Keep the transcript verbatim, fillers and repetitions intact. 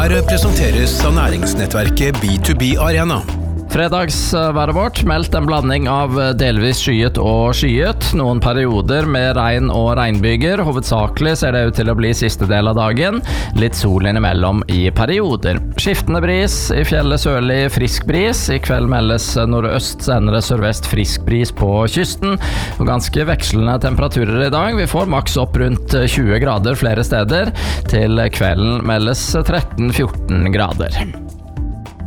Her presenteres av næringsnettverket B to B Arena. Fredagsværet vårt meldt en blanding av delvis skyet og skyet, noen perioder med regn og regnbyger. Hovedsakelig ser det ut til å bli siste del av dagen, litt sol innimellom i perioder. Skiftende bris, i fjellet sørlig frisk bris, i kveld meldes nordøst, senere sørvest frisk bris på kysten, og ganske vekslende temperaturer i dag. Vi får maks opp rundt tjue grader flere steder, til kvelden meldes tretten til fjorten grader.